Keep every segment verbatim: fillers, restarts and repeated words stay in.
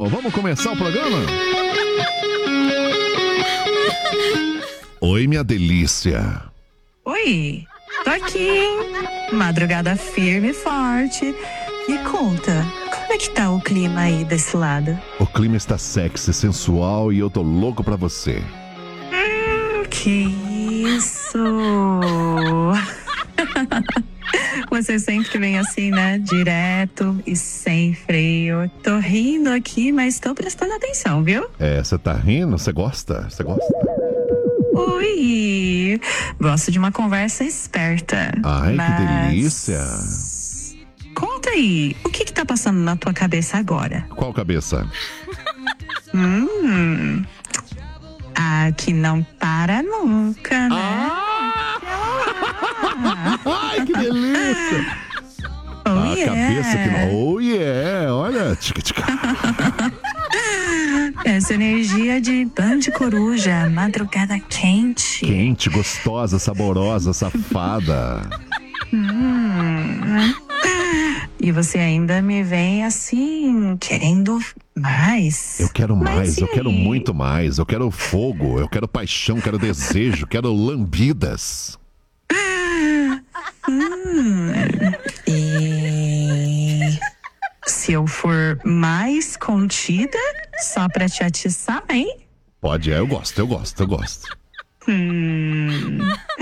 Vamos começar o programa? Oi, minha delícia. Oi, tô aqui, hein? Madrugada firme e forte. Me conta, como é que tá o clima aí desse lado? O clima está sexy, sensual e eu tô louco pra você. Hum, que isso? Você sempre vem assim, né? Direto e sem freio. Tô rindo aqui, mas tô prestando atenção, viu? É, você tá rindo? Você gosta? Você gosta? Ui, gosto de uma conversa esperta. Ai, mas... que delícia. Conta aí, o que que tá passando na tua cabeça agora? Qual cabeça? Hum, ah, que não para nunca, né? Ah! Ai, que delícia! Oh, A yeah. cabeça que não... Oh, yeah! Olha, tica, tica. Essa energia de Band Coruja, madrugada quente. Quente, gostosa, saborosa, safada. Hum. E você ainda me vem assim, querendo mais. Eu quero mais, Mas eu e quero aí? muito mais. Eu quero fogo, eu quero paixão, quero desejo, quero lambidas. Hum. E se eu for mais contida, só pra te atiçar, hein? Pode, é, eu gosto, eu gosto, eu gosto. Hum.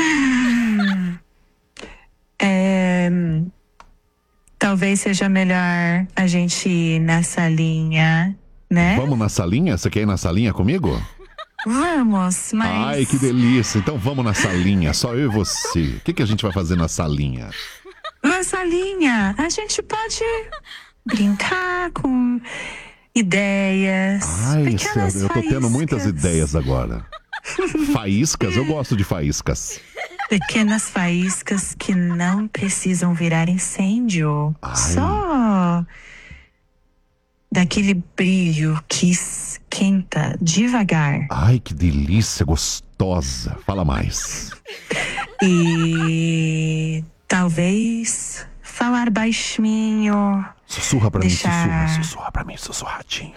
É, talvez seja melhor a gente ir nessa linha, né? Vamos na salinha? Você quer ir na salinha comigo? Vamos, mas... Ai, que delícia. Então vamos na salinha, só eu e você. O que, que a gente vai fazer na salinha? Nessa linha, a gente pode brincar com ideias. Ai, pequenas céu, eu tô tendo muitas faíscas. ideias agora. Faíscas? Eu gosto de faíscas. Pequenas faíscas que não precisam virar incêndio. Ai. Só daquele brilho que esquenta devagar. Ai, que delícia, gostosa. Fala mais. E talvez falar baixinho. Sussurra pra Deixar- mim, sussurra, sussurra pra mim, sussurradinho.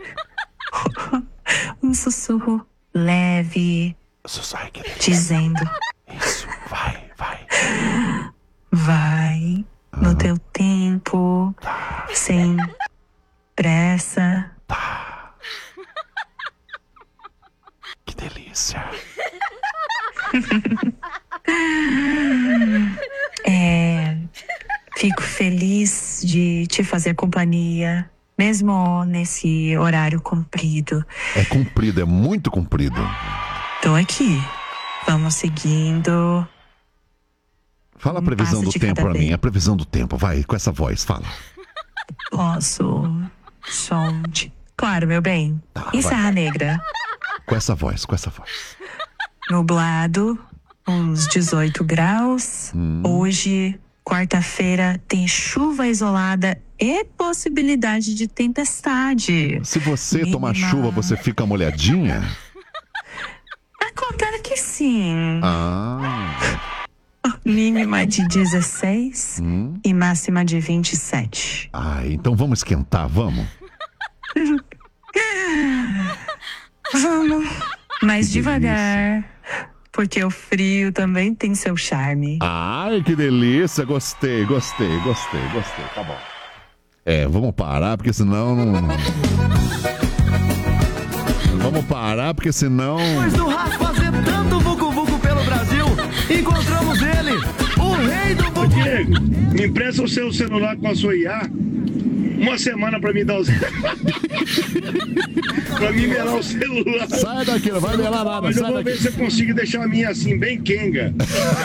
Um sussurro leve, Sussurra, ai, que delícia. dizendo: Isso, vai, vai. vai no Ah. teu tempo, sem pressa. Que delícia. É, fico feliz de te fazer companhia, mesmo nesse horário comprido. É comprido, é muito comprido. Tô aqui. Vamos seguindo. Fala a Um previsão passo do de tempo cada pra vez. mim, a previsão do tempo, vai, com essa voz, fala. Posso. Som de... Claro, meu bem. Tá, Em vai. Serra Negra, Com essa voz, com essa voz. nublado, uns dezoito graus. Hum. Hoje, quarta-feira, tem chuva isolada e possibilidade de tempestade. Se você Mínima. tomar chuva, você fica molhadinha? Acontece que sim. Ah. Mínima de dezesseis Hum. e máxima de vinte e sete. Ai, então vamos esquentar, vamos? Vamos. Mas Que devagar, porque o frio também tem seu charme. Ai, que delícia, gostei, gostei, gostei, gostei, tá bom. É, vamos parar, porque senão não... Vamos parar, porque senão... Depois do Rafa fazer tanto vucu-vucu pelo Brasil, encontramos ele, o rei do vucu. Diego, me empresta o seu celular com a sua I A uma semana pra me dar os... pra me melar o celular. Sai daqui, não vai melar nada, Mas eu sai vou ver daqui. se eu consigo deixar a minha assim, bem quenga.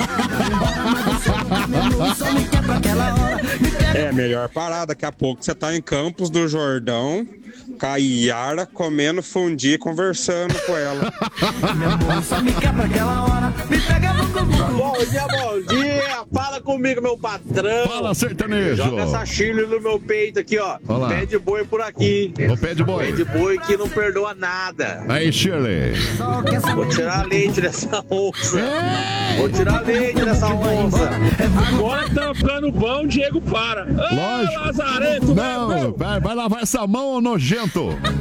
É melhor parar, daqui a pouco você tá em Campos do Jordão, com a Iara, comendo fundi, conversando com ela. Só me quer pra aquela hora, me pega vucu-vucu. Bom dia, bom dia. Fala comigo, meu patrão. Fala, sertanejo. Joga essa chile no meu peito aqui, ó. Olha lá. Pé de boi por aqui. Ô, pé de boi. Pé de boi que não perdoa nada. Aí, Shirley. Vou tirar leite dessa onça. Vou tirar leite dessa onça. Agora que tá ficando bom, o Diego para. Lógico. Lazareto, Não, vai, vai lavar essa mão, ô nojento.